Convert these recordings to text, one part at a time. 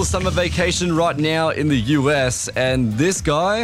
summer vacation right now in the US, and this guy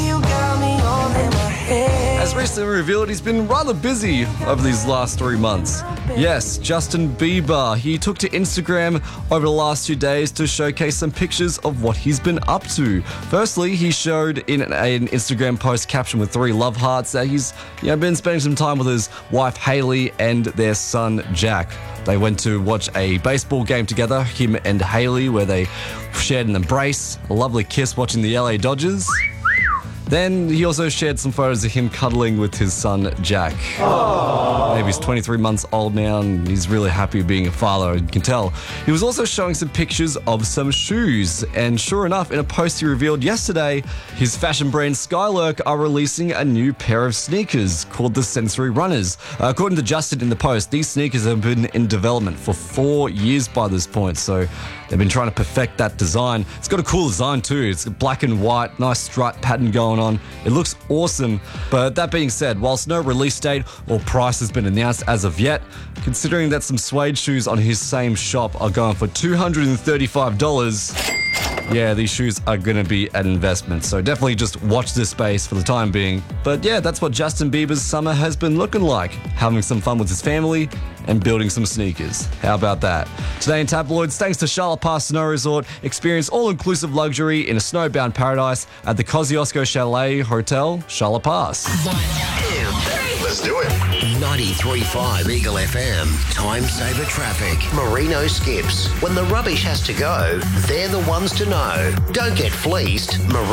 has recently revealed he's been rather busy over these last 3 months. Yes, Justin Bieber. He took to Instagram over the last 2 days to showcase some pictures of what he's been up to. Firstly, he showed in an Instagram post captioned with 3 love hearts that he's been spending some time with his wife Hailey and their son Jack. They went to watch a baseball game together, him and Hailey, where they shared an embrace, a lovely kiss watching the LA Dodgers. Then he also shared some photos of him cuddling with his son, Jack. Aww. Maybe he's 23 months old now and he's really happy being a father, you can tell. He was also showing some pictures of some shoes. And sure enough, in a post he revealed yesterday, his fashion brand Skylark are releasing a new pair of sneakers called the Sensory Runners. According to Justin in the post, these sneakers have been in development for 4 years by this point. So they've been trying to perfect that design. It's got a cool design too. It's black and white, nice stripe pattern going on. It looks awesome. But that being said, whilst no release date or price has been announced as of yet, considering that some suede shoes on his same shop are going for $235, yeah, these shoes are going to be an investment. So definitely just watch this space for the time being. But yeah, that's what Justin Bieber's summer has been looking like. Having some fun with his family and building some sneakers. How about that? Today in Tabloids, thanks to Charlotte Pass Snow Resort, experience all-inclusive luxury in a snowbound paradise at the Kosciuszko Chalet Hotel, Charlotte Pass. 1, 2, 3. Let's do it. 93.5 Eagle FM. Time saver traffic. Merino Skips. When the rubbish has to go, they're the ones to know. Don't get fleeced.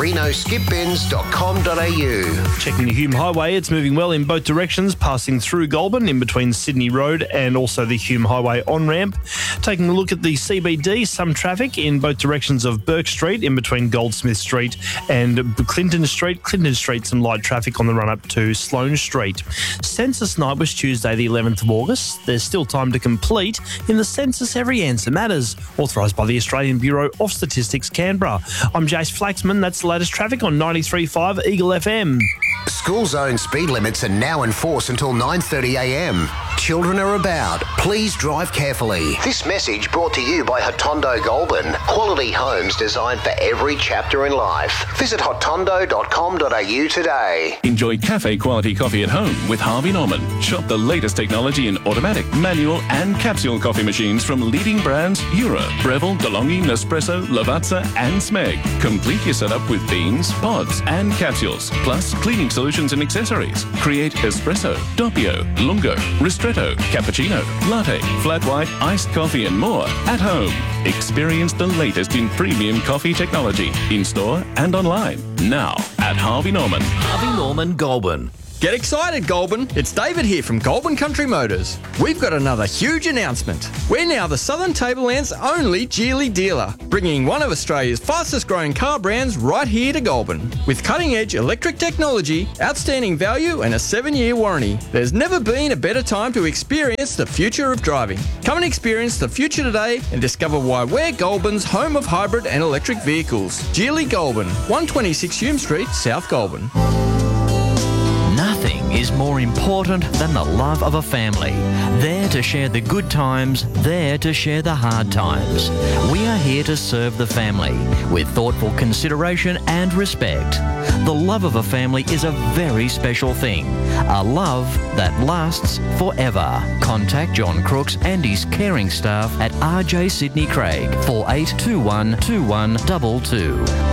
merinoskipbins.com.au. Checking the Hume Highway, it's moving well in both directions, passing through Goulburn in between Sydney Road and also the Hume Highway on-ramp. Taking a look at the CBD, some traffic in both directions of Burke Street in between Goldsmith Street and Clinton Street. Clinton Street, some light traffic on the run-up to Sloane Street. Census night was Tuesday the 11th of August. There's still time to complete in the census. Every answer matters. Authorised by the Australian Bureau of Statistics, Canberra. I'm Jace Flaxman. That's the latest traffic on 93.5 Eagle FM. School zone speed limits are now in force until 9:30 a.m. Children are about. Please drive carefully. This message brought to you by Hotondo Goulburn. Quality homes designed for every chapter in life. Visit hotondo.com.au today. Enjoy cafe quality coffee at home with Harvey Norman. Shop the latest technology in automatic, manual and capsule coffee machines from leading brands Eura, Breville, DeLonghi, Nespresso, Lavazza and Smeg. Complete your setup with beans, pods and capsules, plus cleaning solutions and accessories. Create espresso, doppio, lungo, ristretto, cappuccino, latte, flat white, iced coffee and more at home. Experience the latest in premium coffee technology in-store and online. Now at Harvey Norman. Harvey Norman Goulburn. Get excited, Goulburn. It's David here from Goulburn Country Motors. We've got another huge announcement. We're now the Southern Tableland's only Geely dealer, bringing one of Australia's fastest growing car brands right here to Goulburn. With cutting edge electric technology, outstanding value and a 7-year warranty, there's never been a better time to experience the future of driving. Come and experience the future today and discover why we're Goulburn's home of hybrid and electric vehicles. Geely Goulburn, 126 Hume Street, South Goulburn. Nothing is more important than the love of a family. There to share the good times, there to share the hard times. We are here to serve the family with thoughtful consideration and respect. The love of a family is a very special thing. A love that lasts forever. Contact John Crooks and his caring staff at RJ Sydney Craig, 4821 2122.